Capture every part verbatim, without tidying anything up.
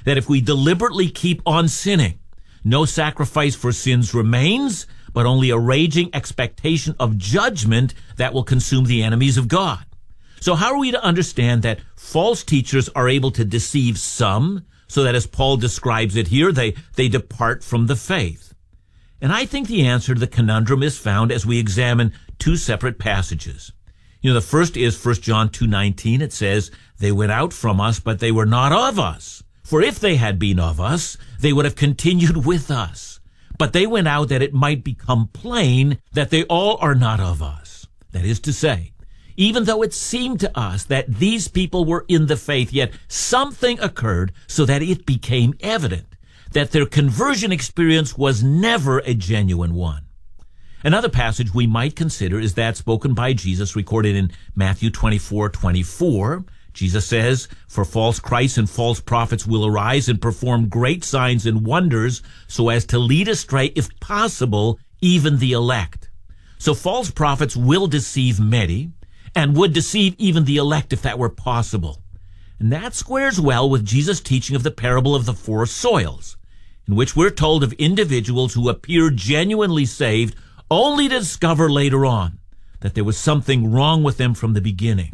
that if we deliberately keep on sinning, no sacrifice for sins remains, but only a raging expectation of judgment that will consume the enemies of God. So how are we to understand that false teachers are able to deceive some, so that, as Paul describes it here, they, they depart from the faith? And I think the answer to the conundrum is found as we examine two separate passages. You know, the first is First John two nineteen. It says, "They went out from us, but they were not of us. For if they had been of us, they would have continued with us. But they went out that it might become plain that they all are not of us." That is to say, even though it seemed to us that these people were in the faith, yet something occurred so that it became evident that their conversion experience was never a genuine one. Another passage we might consider is that spoken by Jesus, recorded in Matthew twenty-four twenty-four. Jesus says, "For false Christs and false prophets will arise and perform great signs and wonders so as to lead astray, if possible, even the elect." So false prophets will deceive many, and would deceive even the elect if that were possible. And that squares well with Jesus' teaching of the parable of the four soils, in which we're told of individuals who appear genuinely saved only to discover later on that there was something wrong with them from the beginning.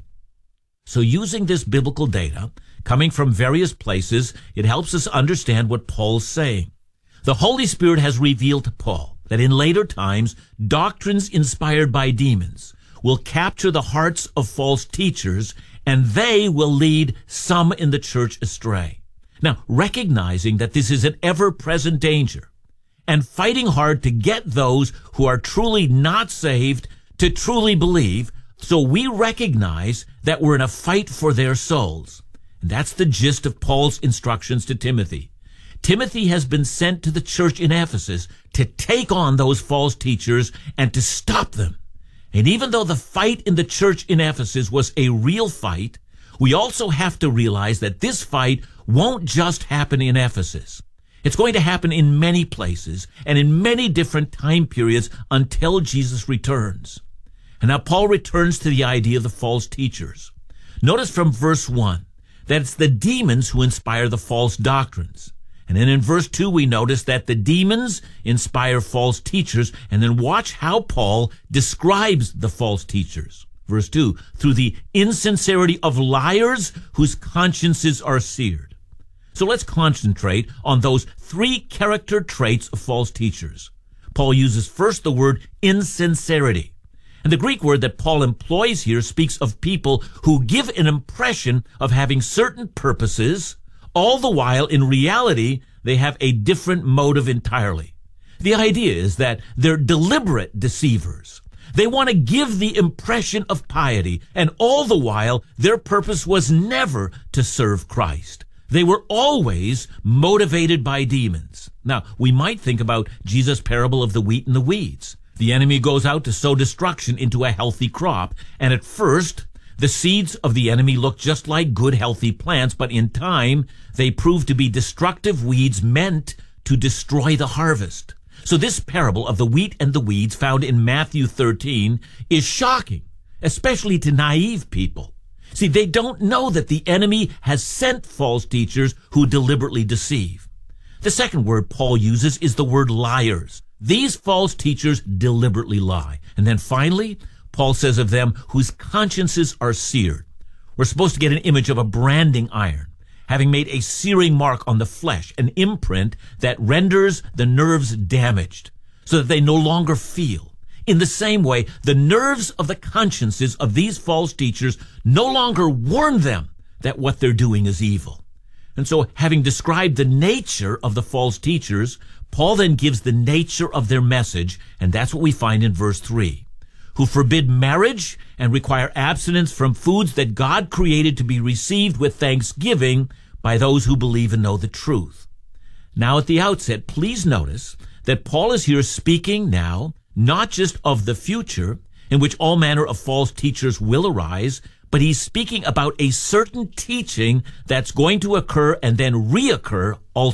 So using this biblical data, coming from various places, it helps us understand what Paul's saying. The Holy Spirit has revealed to Paul that in later times, doctrines inspired by demons will capture the hearts of false teachers, and they will lead some in the church astray. Now, recognizing that this is an ever-present danger, and fighting hard to get those who are truly not saved to truly believe, so we recognize that we're in a fight for their souls. And that's the gist of Paul's instructions to Timothy. Timothy has been sent to the church in Ephesus to take on those false teachers and to stop them. And even though the fight in the church in Ephesus was a real fight, we also have to realize that this fight won't just happen in Ephesus. It's going to happen in many places and in many different time periods until Jesus returns. And now Paul returns to the idea of the false teachers. Notice from verse one that it's the demons who inspire the false doctrines. And then in verse two, we notice that the demons inspire false teachers. And then watch how Paul describes the false teachers. Verse two, "Through the insincerity of liars whose consciences are seared." So let's concentrate on those three character traits of false teachers. Paul uses first the word insincerity. And the Greek word that Paul employs here speaks of people who give an impression of having certain purposes, all the while, in reality, they have a different motive entirely. The idea is that they're deliberate deceivers. They want to give the impression of piety, and all the while, their purpose was never to serve Christ. They were always motivated by demons. Now, we might think about Jesus' parable of the wheat and the weeds. The enemy goes out to sow destruction into a healthy crop, and at first, the seeds of the enemy look just like good, healthy plants, but in time, they prove to be destructive weeds meant to destroy the harvest. So this parable of the wheat and the weeds found in Matthew thirteen is shocking, especially to naive people. See, they don't know that the enemy has sent false teachers who deliberately deceive. The second word Paul uses is the word liars. These false teachers deliberately lie. And then finally, Paul says of them, whose consciences are seared. We're supposed to get an image of a branding iron, having made a searing mark on the flesh, an imprint that renders the nerves damaged, so that they no longer feel. In the same way, the nerves of the consciences of these false teachers no longer warn them that what they're doing is evil. And so, having described the nature of the false teachers, Paul then gives the nature of their message, and that's what we find in verse three. Who forbid marriage and require abstinence from foods that God created to be received with thanksgiving by those who believe and know the truth. Now, at the outset, please notice that Paul is here speaking now not just of the future, in which all manner of false teachers will arise, but he's speaking about a certain teaching that's going to occur and then reoccur also.